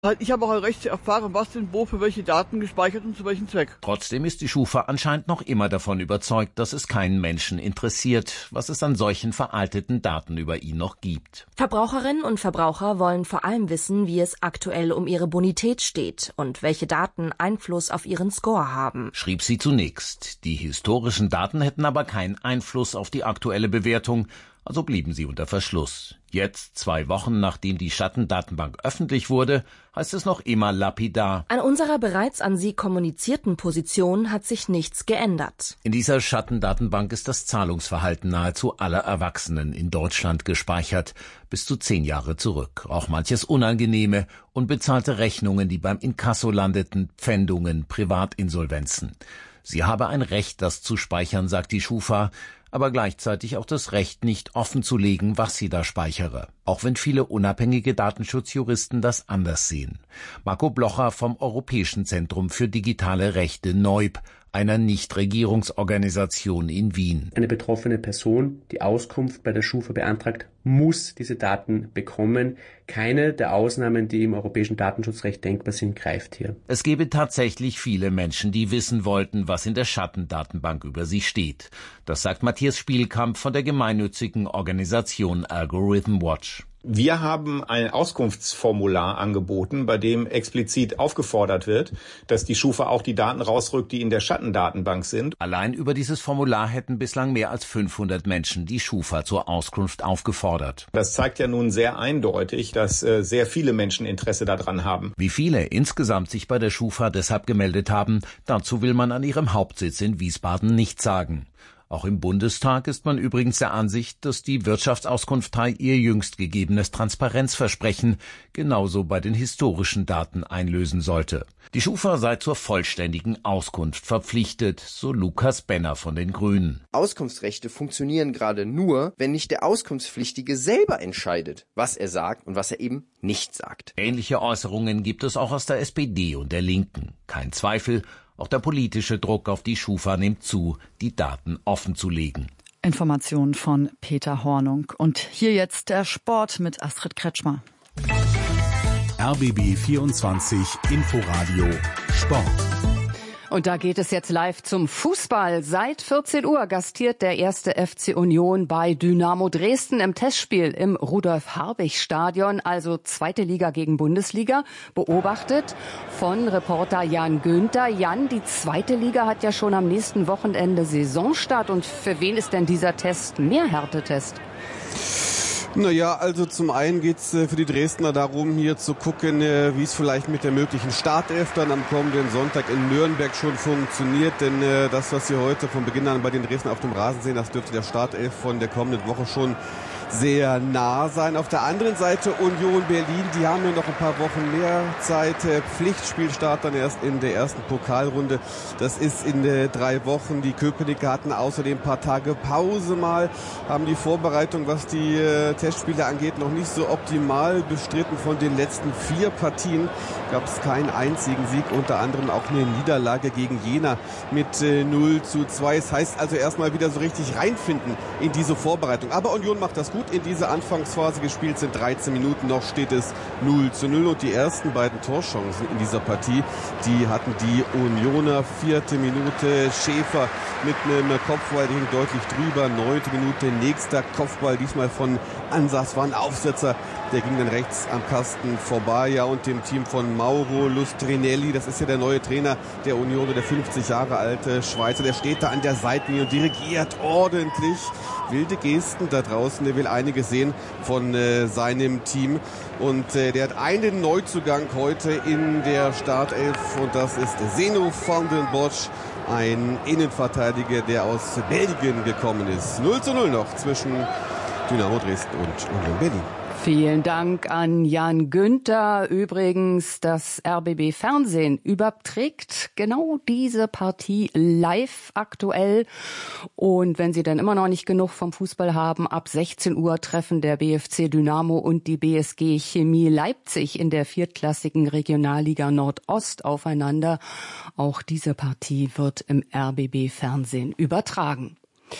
Ich habe auch ein Recht zu erfahren, was denn wo für welche Daten gespeichert und zu welchem Zweck. Trotzdem ist die Schufa anscheinend noch immer davon überzeugt, dass es keinen Menschen interessiert, was es an solchen veralteten Daten über ihn noch gibt. Verbraucherinnen und Verbraucher wollen vor allem wissen, wie es aktuell um ihre Bonität steht und welche Daten Einfluss auf ihren Score haben, schrieb sie zunächst. Die historischen Daten hätten aber keinen Einfluss auf die aktuelle Bewertung, also blieben sie unter Verschluss. Jetzt, 2 Wochen nachdem die Schattendatenbank öffentlich wurde, heißt es noch immer lapidar: An unserer bereits an Sie kommunizierten Position hat sich nichts geändert. In dieser Schattendatenbank ist das Zahlungsverhalten nahezu aller Erwachsenen in Deutschland gespeichert, bis zu 10 Jahre zurück. Auch manches unangenehme, unbezahlte Rechnungen, die beim Inkasso landeten, Pfändungen, Privatinsolvenzen. Sie habe ein Recht, das zu speichern, sagt die Schufa, aber gleichzeitig auch das Recht, nicht offenzulegen, was sie da speichere. Auch wenn viele unabhängige Datenschutzjuristen das anders sehen. Marco Blocher vom Europäischen Zentrum für digitale Rechte NEUB, einer Nichtregierungsorganisation in Wien. Eine betroffene Person, die Auskunft bei der Schufa beantragt, muss diese Daten bekommen. Keine der Ausnahmen, die im europäischen Datenschutzrecht denkbar sind, greift hier. Es gäbe tatsächlich viele Menschen, die wissen wollten, was in der Schattendatenbank über sie steht. Das sagt Matthias Spielkamp von der gemeinnützigen Organisation Algorithm Watch. Wir haben ein Auskunftsformular angeboten, bei dem explizit aufgefordert wird, dass die Schufa auch die Daten rausrückt, die in der Schattendatenbank sind. Allein über dieses Formular hätten bislang mehr als 500 Menschen die Schufa zur Auskunft aufgefordert. Das zeigt ja nun sehr eindeutig, dass sehr viele Menschen Interesse daran haben. Wie viele insgesamt sich bei der Schufa deshalb gemeldet haben, dazu will man an ihrem Hauptsitz in Wiesbaden nichts sagen. Auch im Bundestag ist man übrigens der Ansicht, dass die Wirtschaftsauskunftei ihr jüngst gegebenes Transparenzversprechen genauso bei den historischen Daten einlösen sollte. Die Schufa sei zur vollständigen Auskunft verpflichtet, so Lukas Benner von den Grünen. Auskunftsrechte funktionieren gerade nur, wenn nicht der Auskunftspflichtige selber entscheidet, was er sagt und was er eben nicht sagt. Ähnliche Äußerungen gibt es auch aus der SPD und der Linken. Kein Zweifel, auch der politische Druck auf die Schufa nimmt zu, die Daten offenzulegen. Informationen von Peter Hornung. Und hier jetzt der Sport mit Astrid Kretschmer. RBB 24 Inforadio Sport. Und da geht es jetzt live zum Fußball. Seit 14 Uhr gastiert der 1. FC Union bei Dynamo Dresden im Testspiel im Rudolf-Harwig-Stadion, also 2. Liga gegen Bundesliga, beobachtet von Reporter Jan Günther. Jan, die 2. Liga hat ja schon am nächsten Wochenende Saisonstart. Und für wen ist denn dieser Test mehr Härtetest? Naja, also zum einen geht's für die Dresdner darum, hier zu gucken, wie es vielleicht mit der möglichen Startelf dann am kommenden Sonntag in Nürnberg schon funktioniert. Denn das, was Sie heute von Beginn an bei den Dresdner auf dem Rasen sehen, das dürfte der Startelf von der kommenden Woche schon sehr nah sein. Auf der anderen Seite Union Berlin, die haben ja noch ein paar Wochen mehr Zeit. Pflichtspielstart dann erst in der ersten Pokalrunde. Das ist in 3 Wochen. Die Köpenicker hatten außerdem ein paar Tage Pause mal, haben die Vorbereitung, was die Testspiele angeht, noch nicht so optimal bestritten. Von den letzten 4 Partien gab es keinen einzigen Sieg, unter anderem auch eine Niederlage gegen Jena mit 0:2. Das heißt also erstmal wieder so richtig reinfinden in diese Vorbereitung. Aber Union macht das gut in dieser Anfangsphase. Gespielt sind 13 Minuten, noch steht es 0:0. Und die ersten beiden Torchancen in dieser Partie, die hatten die Unioner. 4. Minute Schäfer mit einem Kopfball, der ging deutlich drüber. 9. Minute nächster Kopfball, diesmal von Ansas, war ein Aufsetzer, der ging dann rechts am Kasten vorbei. Ja, und dem Team von Mauro Lustrinelli, das ist ja der neue Trainer der Union, der 50 Jahre alte Schweizer, der steht da an der Seitenlinie und dirigiert ordentlich. Wilde Gesten da draußen, der will einiges sehen von seinem Team. Und der hat einen Neuzugang heute in der Startelf und das ist Zeno van den Bosch, ein Innenverteidiger, der aus Belgien gekommen ist. 0:0 noch zwischen Dynamo Dresden und Union Berlin. Vielen Dank an Jan Günther. Übrigens, das RBB Fernsehen überträgt genau diese Partie live aktuell. Und wenn Sie dann immer noch nicht genug vom Fußball haben, ab 16 Uhr treffen der BFC Dynamo und die BSG Chemie Leipzig in der 4-klassigen Regionalliga Nordost aufeinander. Auch diese Partie wird im RBB Fernsehen übertragen.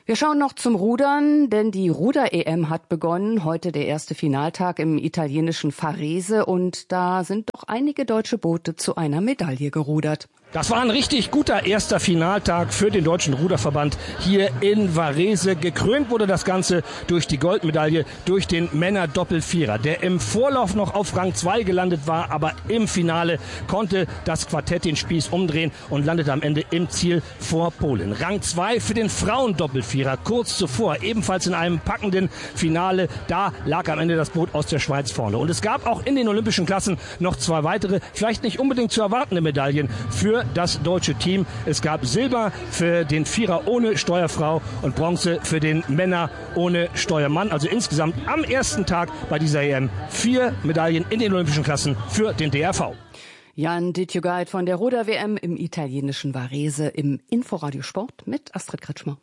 Wir schauen noch zum Rudern, denn die Ruder-EM hat begonnen. Heute der erste Finaltag im italienischen Varese und da sind doch einige deutsche Boote zu einer Medaille gerudert. Das war ein richtig guter erster Finaltag für den Deutschen Ruderverband hier in Varese. Gekrönt wurde das Ganze durch die Goldmedaille durch den Männer-Doppelvierer, der im Vorlauf noch auf Rang 2 gelandet war, aber im Finale konnte das Quartett den Spieß umdrehen und landete am Ende im Ziel vor Polen. Rang 2 für den Frauen-Doppelvierer, kurz zuvor, ebenfalls in einem packenden Finale. Da lag am Ende das Boot aus der Schweiz vorne. Und es gab auch in den olympischen Klassen noch 2 weitere, vielleicht nicht unbedingt zu erwartende Medaillen für das deutsche Team. Es gab Silber für den Vierer ohne Steuerfrau und Bronze für den Männer ohne Steuermann. Also insgesamt am ersten Tag bei dieser EM 4 Medaillen in den olympischen Klassen für den DRV. Jan Dittjugaid von der Ruder-WM im italienischen Varese im Inforadio Sport mit Astrid Kretschmer.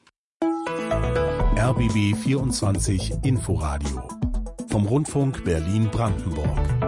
RBB 24 Inforadio vom Rundfunk Berlin-Brandenburg.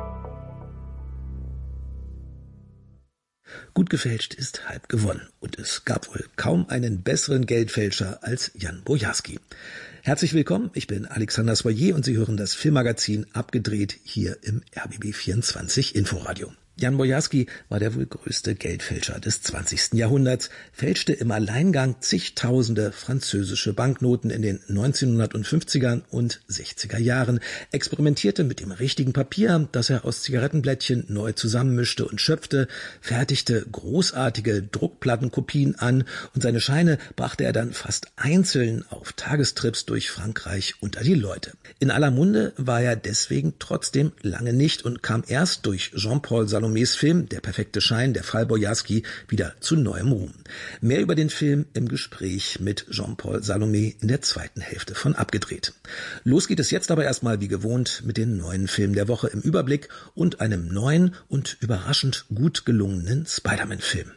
Gut gefälscht ist halb gewonnen und es gab wohl kaum einen besseren Geldfälscher als Jan Bojarski. Herzlich willkommen, ich bin Alexander Soyer und Sie hören das Filmmagazin Abgedreht hier im RBB 24 Inforadio. Jan Bojarski war der wohl größte Geldfälscher des 20. Jahrhunderts, fälschte im Alleingang zigtausende französische Banknoten in den 1950er und 60er Jahren, experimentierte mit dem richtigen Papier, das er aus Zigarettenblättchen neu zusammenmischte und schöpfte, fertigte großartige Druckplattenkopien an und seine Scheine brachte er dann fast einzeln auf Tagestrips durch Frankreich unter die Leute. In aller Munde war er deswegen trotzdem lange nicht und kam erst durch Jean-Paul Salomés Film Der perfekte Schein, der Fall Bojarski, wieder zu neuem Ruhm. Mehr über den Film im Gespräch mit Jean-Paul Salomé in der zweiten Hälfte von Abgedreht. Los geht es jetzt aber erstmal wie gewohnt mit den neuen Filmen der Woche im Überblick und einem neuen und überraschend gut gelungenen Spider-Man-Film.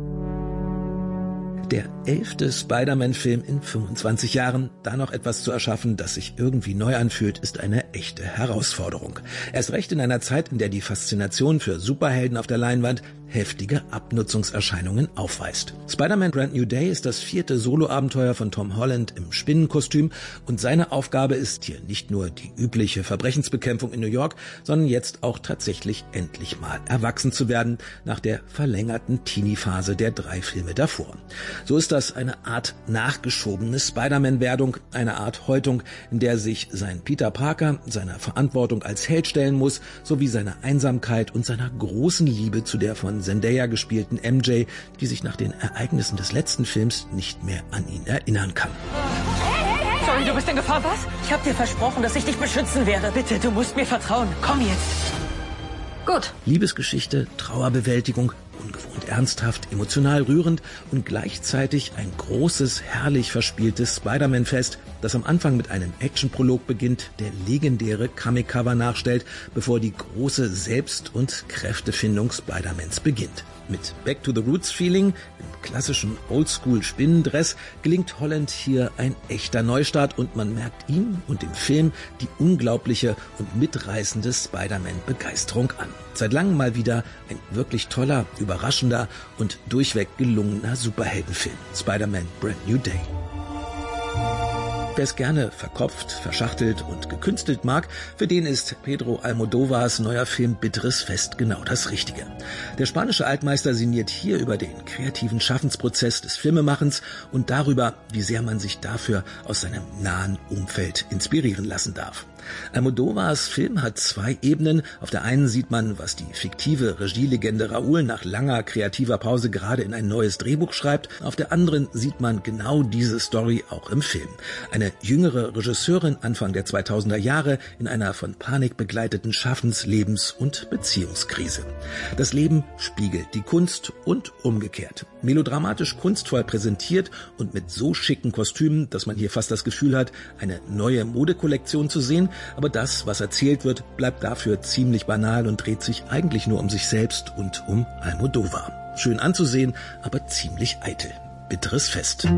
Der 11. Spider-Man-Film in 25 Jahren, da noch etwas zu erschaffen, das sich irgendwie neu anfühlt, ist eine echte Herausforderung. Erst recht in einer Zeit, in der die Faszination für Superhelden auf der Leinwand heftige Abnutzungserscheinungen aufweist. Spider-Man Brand New Day ist das 4. Soloabenteuer von Tom Holland im Spinnenkostüm und seine Aufgabe ist hier nicht nur die übliche Verbrechensbekämpfung in New York, sondern jetzt auch tatsächlich endlich mal erwachsen zu werden nach der verlängerten Teenie-Phase der 3 Filme davor. So ist das eine Art nachgeschobene Spider-Man-Werdung, eine Art Häutung, in der sich sein Peter Parker seiner Verantwortung als Held stellen muss, sowie seiner Einsamkeit und seiner großen Liebe zu der von Zendaya gespielten MJ, die sich nach den Ereignissen des letzten Films nicht mehr an ihn erinnern kann. Sorry, du bist in Gefahr, was? Ich hab dir versprochen, dass ich dich beschützen werde. Bitte, du musst mir vertrauen. Komm jetzt. Gut. Liebesgeschichte, Trauerbewältigung, ungewohnt ernsthaft, emotional rührend und gleichzeitig ein großes, herrlich verspieltes Spider-Man-Fest, das am Anfang mit einem Action-Prolog beginnt, der legendäre Comic-Cover nachstellt, bevor die große Selbst- und Kräftefindung Spider-Mans beginnt. Mit Back-to-the-Roots-Feeling, im klassischen Oldschool-Spinnendress, gelingt Holland hier ein echter Neustart und man merkt ihm und dem Film die unglaubliche und mitreißende Spider-Man-Begeisterung an. Seit langem mal wieder ein wirklich toller, überraschender und durchweg gelungener Superheldenfilm. Spider-Man Brand New Day. Wer es gerne verkopft, verschachtelt und gekünstelt mag, für den ist Pedro Almodóvars neuer Film Bitteres Fest genau das Richtige. Der spanische Altmeister sinniert hier über den kreativen Schaffensprozess des Filmemachens und darüber, wie sehr man sich dafür aus seinem nahen Umfeld inspirieren lassen darf. Almodóvars Film hat 2 Ebenen. Auf der einen sieht man, was die fiktive Regielegende Raúl nach langer kreativer Pause gerade in ein neues Drehbuch schreibt. Auf der anderen sieht man genau diese Story auch im Film. Eine jüngere Regisseurin Anfang der 2000er Jahre in einer von Panik begleiteten Schaffens-, Lebens- und Beziehungskrise. Das Leben spiegelt die Kunst und umgekehrt. Melodramatisch kunstvoll präsentiert und mit so schicken Kostümen, dass man hier fast das Gefühl hat, eine neue Modekollektion zu sehen. Aber das, was erzählt wird, bleibt dafür ziemlich banal und dreht sich eigentlich nur um sich selbst und um Almodóvar. Schön anzusehen, aber ziemlich eitel. Bitteres Fest.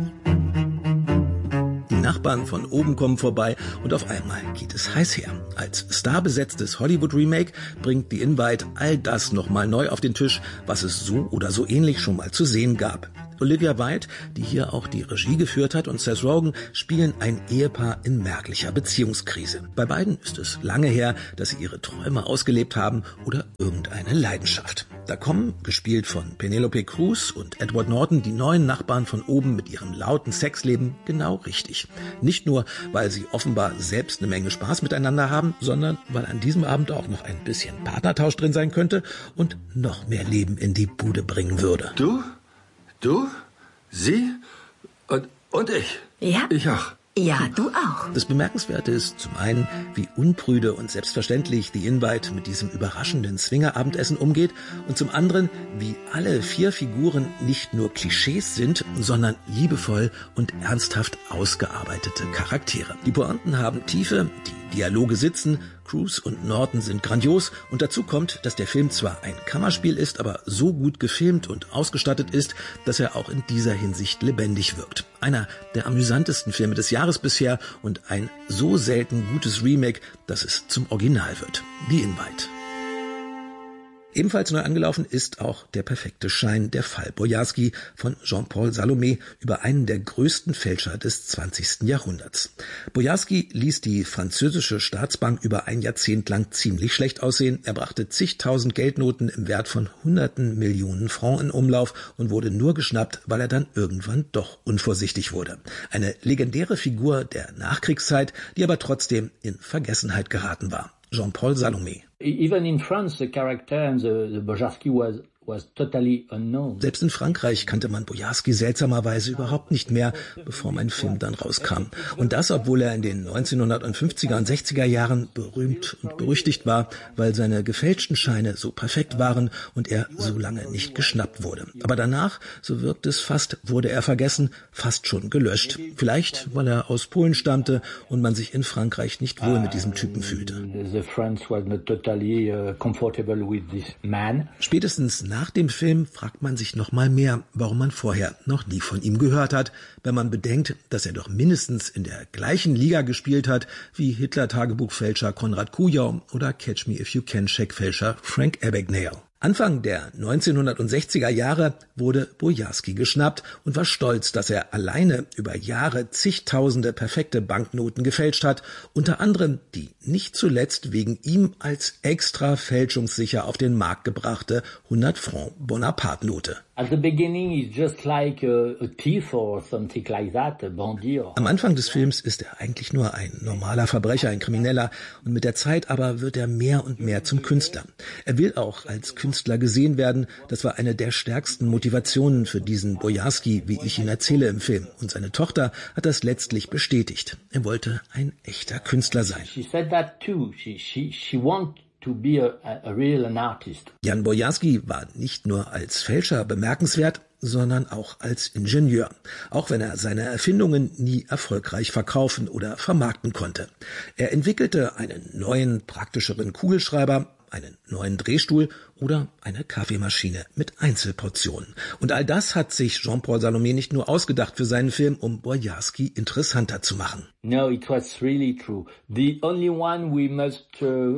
Die Nachbarn von oben kommen vorbei und auf einmal geht es heiß her. Als starbesetztes Hollywood-Remake bringt The Invite all das nochmal neu auf den Tisch, was es so oder so ähnlich schon mal zu sehen gab. Olivia Wilde, die hier auch die Regie geführt hat, und Seth Rogen spielen ein Ehepaar in merklicher Beziehungskrise. Bei beiden ist es lange her, dass sie ihre Träume ausgelebt haben oder irgendeine Leidenschaft. Da kommen, gespielt von Penelope Cruz und Edward Norton, die neuen Nachbarn von oben mit ihrem lauten Sexleben genau richtig. Nicht nur, weil sie offenbar selbst eine Menge Spaß miteinander haben, sondern weil an diesem Abend auch noch ein bisschen Partnertausch drin sein könnte und noch mehr Leben in die Bude bringen würde. Du, sie und ich. Ja. Ich auch. Ja, du auch. Das Bemerkenswerte ist zum einen, wie unprüde und selbstverständlich The Invite mit diesem überraschenden Swingerabendessen umgeht und zum anderen, wie alle 4 Figuren nicht nur Klischees sind, sondern liebevoll und ernsthaft ausgearbeitete Charaktere. Die Pointen haben Tiefe, die Dialoge sitzen, Cruz und Norton sind grandios und dazu kommt, dass der Film zwar ein Kammerspiel ist, aber so gut gefilmt und ausgestattet ist, dass er auch in dieser Hinsicht lebendig wirkt. Einer der amüsantesten Filme des Jahres bisher und ein so selten gutes Remake, dass es zum Original wird. The Invite. Ebenfalls neu angelaufen ist auch Der perfekte Schein, der Fall Boyarsky von Jean-Paul Salomé über einen der größten Fälscher des 20. Jahrhunderts. Boyarsky ließ die französische Staatsbank über ein Jahrzehnt lang ziemlich schlecht aussehen. Er brachte zigtausend Geldnoten im Wert von hunderten Millionen Francs in Umlauf und wurde nur geschnappt, weil er dann irgendwann doch unvorsichtig wurde. Eine legendäre Figur der Nachkriegszeit, die aber trotzdem in Vergessenheit geraten war. Jean-Paul Salomé. Even in France, the character and the Boyarsky was totally unknown. Selbst in Frankreich kannte man Boyarsky seltsamerweise überhaupt nicht mehr, bevor mein Film dann rauskam. Und das, obwohl er in den 1950er und 60er Jahren berühmt und berüchtigt war, weil seine gefälschten Scheine so perfekt waren und er so lange nicht geschnappt wurde. Aber danach, so wirkt es fast, wurde er vergessen, fast schon gelöscht. Vielleicht, weil er aus Polen stammte und man sich in Frankreich nicht wohl mit diesem Typen fühlte. The French was not totally comfortable with this man. Spätestens nach dem Film fragt man sich noch mal mehr, warum man vorher noch nie von ihm gehört hat, wenn man bedenkt, dass er doch mindestens in der gleichen Liga gespielt hat wie Hitler-Tagebuchfälscher Konrad Kujau oder Catch Me If You Can Scheckfälscher Frank Abagnale. Anfang der 1960er Jahre wurde Boyarsky geschnappt und war stolz, dass er alleine über Jahre zigtausende perfekte Banknoten gefälscht hat, unter anderem die nicht zuletzt wegen ihm als extra fälschungssicher auf den Markt gebrachte 100 Franc Bonaparte-Note. At the beginning is just like a thief or something like that, a bandit. Am Anfang des Films ist er eigentlich nur ein normaler Verbrecher, ein Krimineller, und mit der Zeit aber wird er mehr und mehr zum Künstler. Er will auch als Künstler gesehen werden. Das war eine der stärksten Motivationen für diesen Boyarsky, wie ich ihn erzähle im Film. Und seine Tochter hat das letztlich bestätigt. Er wollte ein echter Künstler sein. She said that too. She wanted to be a real artist. Jan Boyarsky war nicht nur als Fälscher bemerkenswert, sondern auch als Ingenieur, auch wenn er seine Erfindungen nie erfolgreich verkaufen oder vermarkten konnte. Er entwickelte einen neuen, praktischeren Kugelschreiber, einen neuen Drehstuhl oder eine Kaffeemaschine mit Einzelportionen. Und all das hat sich Jean-Paul Salomé nicht nur ausgedacht für seinen Film, um Boyarsky interessanter zu machen. No, it was really true. The only one we must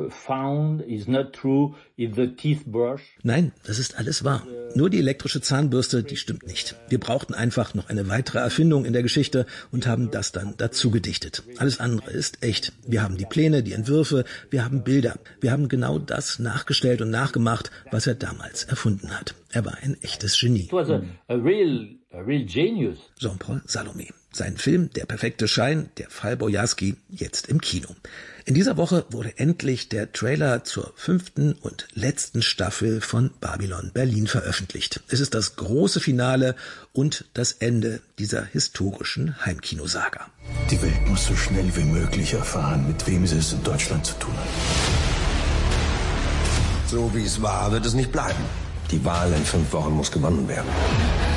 found is not true is the teeth brush. Nein, das ist alles wahr. Nur die elektrische Zahnbürste, die stimmt nicht. Wir brauchten einfach noch eine weitere Erfindung in der Geschichte und haben das dann dazu gedichtet. Alles andere ist echt. Wir haben die Pläne, die Entwürfe, wir haben Bilder. Wir haben genau das nachgestellt und nachgemacht, was er damals erfunden hat. Er war ein echtes Genie. It was a real genius. Jean-Paul Salomé. Sein Film Der perfekte Schein, der Fall Boyarsky, jetzt im Kino. In dieser Woche wurde endlich der Trailer zur 5. und letzten Staffel von Babylon Berlin veröffentlicht. Es ist das große Finale und das Ende dieser historischen Heimkinosaga. Die Welt muss so schnell wie möglich erfahren, mit wem sie es in Deutschland zu tun hat. So wie es war, wird es nicht bleiben. Die Wahl in 5 Wochen muss gewonnen werden.